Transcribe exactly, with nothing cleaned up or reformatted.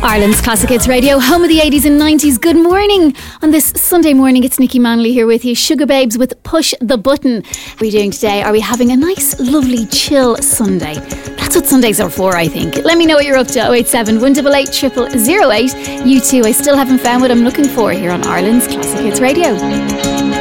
Ireland's Classic Hits Radio, home of the eighties and nineties. Good morning. On this Sunday morning, it's Nikki Manley here with you. Sugar Babes with Push the Button. What are we doing today? Are we having a nice, lovely, chill Sunday? That's what Sundays are for, I think. Let me know what you're up to. oh eight seven, one eight eight, zero zero zero eight. You too, I still haven't found what I'm looking for here on Ireland's Classic Hits Radio.